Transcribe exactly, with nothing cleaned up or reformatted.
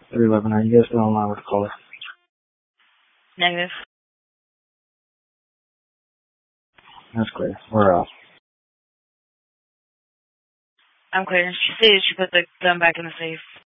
three eleven, are you guys still online with the caller? Negative. That's clear. We're off. I'm clear. She said she put the gun back in the safe.